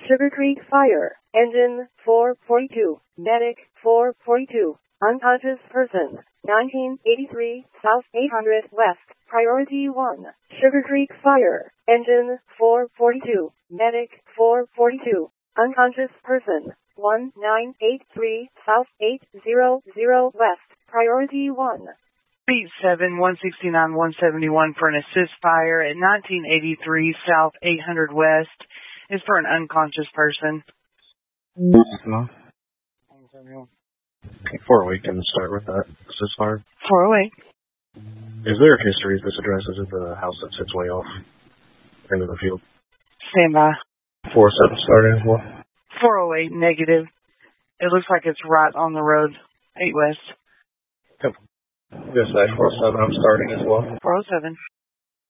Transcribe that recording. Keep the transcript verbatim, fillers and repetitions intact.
Sugar Creek Fire. Engine four forty-two. Medic four forty-two. Unconscious person. nineteen eighty-three South eight hundred West. Priority one. Sugar Creek Fire. Engine four forty-two. Medic four forty-two. Unconscious person. one nine eight three South eight hundred West. Priority one. Beat seven one sixty-nine one seventy-one for an assist fire at nineteen eighty-three South eight hundred West is for an unconscious person. No. Okay, four oh eight can start with that. Assist fire. four oh eight. Is there a history of this address? Is it the house that sits way off into the field? Stand by. four oh seven starting as well. four oh eight negative. It looks like it's right on the road. eight West. Yep. This side four oh seven, I'm starting as well. four oh seven.